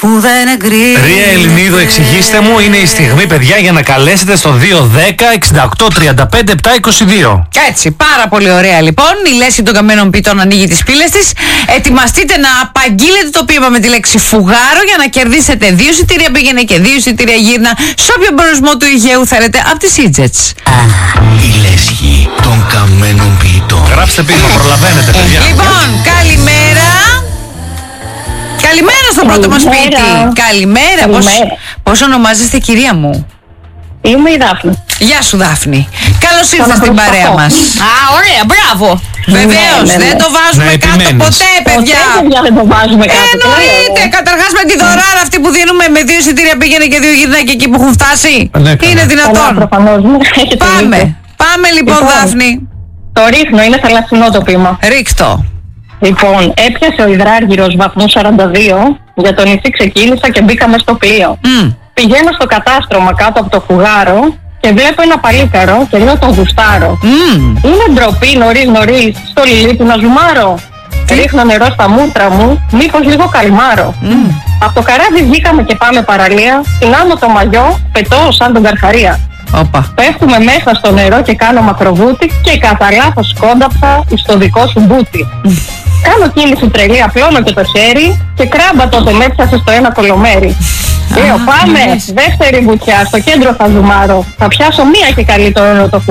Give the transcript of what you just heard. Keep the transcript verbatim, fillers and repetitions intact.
που δεν εγκρίνει. Ρία Ελληνίδου, εξηγήστε μου, είναι η στιγμή, παιδιά, για να καλέσετε στο δύο δέκα εξήντα οκτώ τριάντα πέντε επτακόσια είκοσι δύο. Έτσι, πάρα πολύ ωραία λοιπόν. Η Λέση των Καμένων Ποιητών ανοίγει τις πύλες της. Ετοιμαστείτε να απαγγείλετε το ποίημα με τη λέξη φουγάρο για να κερδίσετε δύο εισιτήρια πήγαινε και δύο εισιτήρια γύρνα σε όποιο προορισμό του Αιγαίου θέλετε από τις Ιτζετς. Η λέσχη των Καμένων Ποιητών. Γράψτε ποίημα, προλαβαίνετε, παιδιά. Λοιπόν, καλημέρα. Καλημέρα στο πρώτο μας ποιητή. Καλημέρα. Πώς, πώς ονομάζεστε, κυρία μου? Είμαι η Δάφνη. Γεια σου, Δάφνη. Καλώς ήρθες στην παρέα μας. Α, ωραία, μπράβο. Βεβαίως, ναι, ναι, δεν ναι. το βάζουμε Να κάτω επιμένεις. ποτέ, παιδιά. Ποτέ, παιδιά, δεν το βάζουμε κάτω. Εννοείται. Καταρχάς με τη δωράρα αυτή που δίνουμε με δύο εισιτήρια πήγαινε και δύο γύρνα και εκεί που έχουν φτάσει. Ναι, καλά. Είναι δυνατόν. Προφανώς, ναι, έχετε Πάμε. δίκιο. Πάμε λοιπόν, Λοιπόν. Δάφνη. Το ρίχνω, είναι θαλασσινό το πείμα. Ρίχτω. Λοιπόν, έπιασε ο υδράργυρος βαθμού σαράντα δύο, για το νησί ξεκίνησα και μπήκαμε στο πλοίο. Μμ. Πηγαίνω στο κατάστρωμα κάτω από το φουγάρο και βλέπω ένα παλίκαρο και λέω τον γουστάρω. Μμ. Είναι ντροπή νωρίς νωρίς στο λιλί του να ζουμάρω. Ρίχνω νερό στα μούτρα μου, μήπως λίγο καλμάρω. Μμ. Από το καράβι βγήκαμε και πάμε παραλία, συνάμω το μαγιό, πετώ σαν τον Καρχαρία. Όπα. Πέφτουμε μέσα στο νερό και κάνω μακροβούτι και κατά λάθος σκόνταψα στο δικό σου μπούτι. Κάνω κίνηση τρελή, απλώνω και το χέρι και κράμπα τότε με έπιασε στο ένα κολομέρι. Λέω πάμε, δεύτερη βουτιά, στο κέντρο θα ζουμάρω. Θα πιάσω μία και καλύτερο το